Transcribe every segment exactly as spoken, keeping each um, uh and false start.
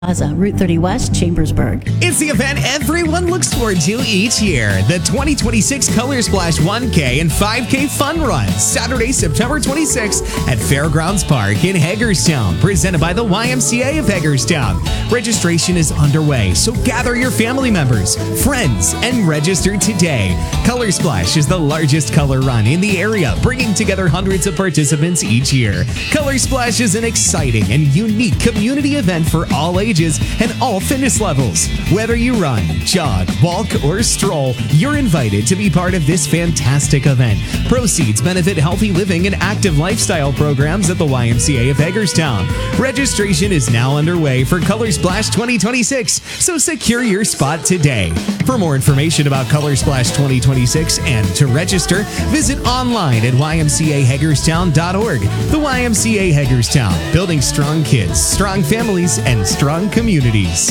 Plaza, Route thirty West, Chambersburg. It's the event everyone looks forward to each year. The twenty twenty-six Color Splash one K and five K Fun Run, Saturday, September twenty-sixth at Fairgrounds Park in Hagerstown, presented by the Y M C A of Hagerstown. Registration is underway, so gather your family members, friends, and register today. Color Splash is the largest color run in the area, bringing together hundreds of participants each year. Color Splash is an exciting and unique community event for all ages and all fitness levels. Whether you run, jog, walk, or stroll, you're invited to be part of this fantastic event. Proceeds benefit healthy living and active lifestyle programs at the Y M C A of Hagerstown. Registration is now underway for Color Splash twenty twenty-six, so secure your spot today. For more information about Color Splash twenty twenty-six and to register, visit online at y m c a hagerstown dot org. The Y M C A Hagerstown, building strong kids, strong families, and strong communities.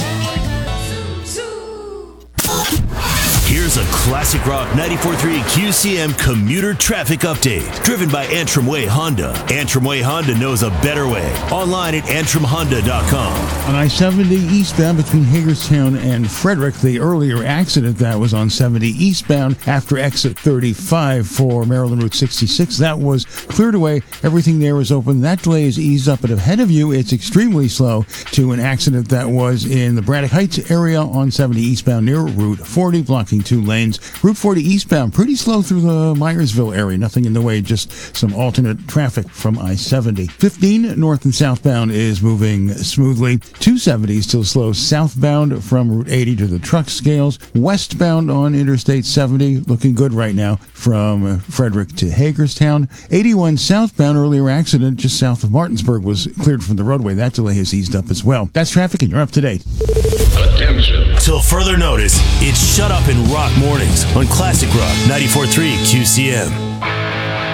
Here's a classic rock ninety-four point three Q C M commuter traffic update, driven by Antrim Way Honda. Antrim Way Honda knows a better way. Online at antrim honda dot com. On I seventy eastbound between Hagerstown and Frederick, the earlier accident that was on seventy eastbound after exit thirty-five for Maryland Route sixty-six, that was cleared away. Everything there is open. That delay is eased up, but ahead of you, it's extremely slow to an accident that was in the Braddock Heights area on seventy eastbound near Route forty, blocking two lanes. Route forty eastbound, pretty slow through the Myersville area. Nothing in the way, just some alternate traffic from I seventy. fifteen north and southbound is moving smoothly. two seventy still slow southbound from Route eighty to the truck scales. Westbound on Interstate seventy, looking good right now from Frederick to Hagerstown. eighty-one southbound, earlier accident just south of Martinsburg was cleared from the roadway. That delay has eased up as well. That's traffic, and you're up to date. Attention. Till further notice, it's Shut Up and Rock Mornings on Classic Rock ninety-four point three Q C M.